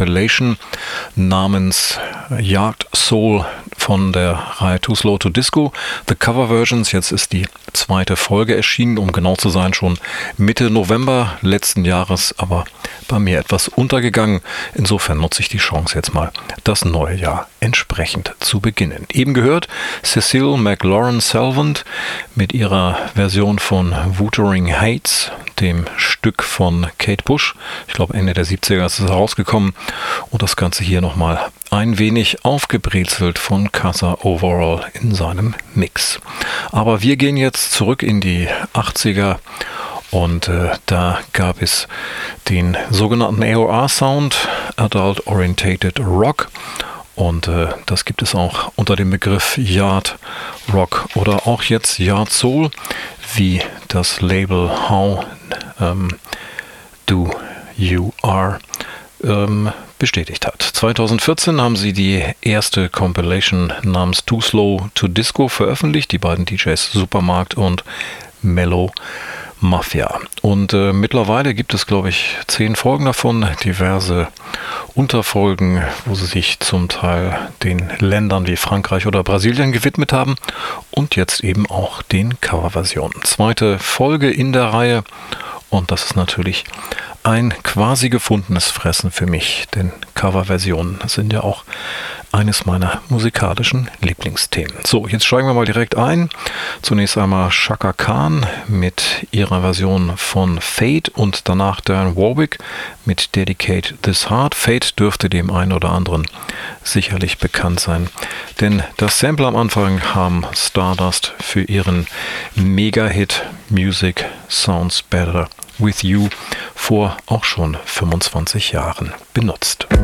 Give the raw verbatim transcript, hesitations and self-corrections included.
Compilation namens Yard Soul von der Reihe Too Slow to Disco, The Cover Versions. Jetzt ist die zweite Folge erschienen, um genau zu sein, schon Mitte November letzten Jahres, aber bei mir etwas untergegangen. Insofern nutze ich die Chance jetzt mal, das neue Jahr entsprechend zu beginnen. Eben gehört Cecile McLaurin-Salvant mit ihrer Version von Wuthering Heights, dem Stück von Kate Bush. Ich glaube, Ende der siebziger ist es herausgekommen. Und das Ganze hier nochmal ein wenig aufgebrezelt von Casa Overall in seinem Mix. Aber wir gehen jetzt zurück in die achtziger und äh, da gab es den sogenannten A O R-Sound, Adult Orientated Rock. Und äh, das gibt es auch unter dem Begriff Yard Rock oder auch jetzt Yard Soul, wie das Label How ähm, Do You Are ähm, bestätigt hat. zweitausendvierzehn haben sie die erste Compilation namens Too Slow to Disco veröffentlicht, die beiden D Js Supermarkt und Mellow Mafia. Und äh, mittlerweile gibt es, glaube ich, zehn Folgen davon, diverse Unterfolgen, wo sie sich zum Teil den Ländern wie Frankreich oder Brasilien gewidmet haben und jetzt eben auch den Coverversionen. Zweite Folge in der Reihe und das ist natürlich ein quasi gefundenes Fressen für mich, denn Coverversionen sind ja auch eines meiner musikalischen Lieblingsthemen. So, jetzt steigen wir mal direkt ein. Zunächst einmal Chaka Khan mit ihrer Version von Fate und danach Dionne Warwick mit Dedicate This Heart. Fate dürfte dem einen oder anderen sicherlich bekannt sein, denn das Sample am Anfang haben Stardust für ihren Mega-Hit Music Sounds Better With You vor auch schon fünfundzwanzig Jahren benutzt.